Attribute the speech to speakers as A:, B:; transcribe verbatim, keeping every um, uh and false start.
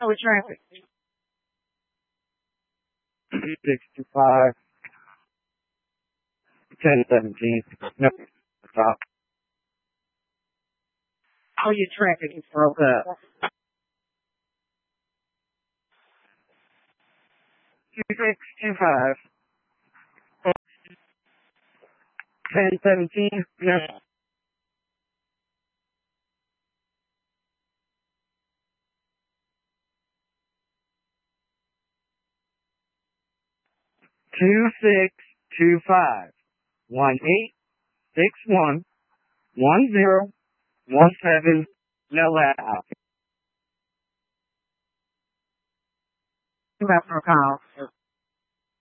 A: with traffic.
B: sixty-five, ten seventeen. No, stop.
A: Oh, your traffic is broke up.
B: six two five, ten seventeen. No. Two six two five one eight six one one zero one seven. No loud.
A: You have for a call.